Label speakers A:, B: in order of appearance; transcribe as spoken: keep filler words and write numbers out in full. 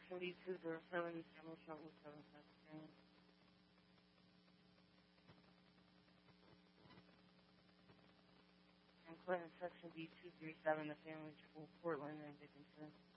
A: section B two zero seven, Samuel Shuttle seven seven. And Clinton section B two three seven, the family triple Portland and Dickinson.